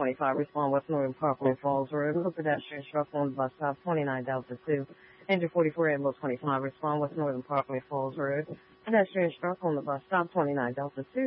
25, respond West Northern Parkway Falls Road. No pedestrian struck on bus stop 29 Delta 2. Engine 44 Ambulance 25, respond West Northern Parkway Falls Road. Pedestrian struck on the bus stop 29 Delta 2.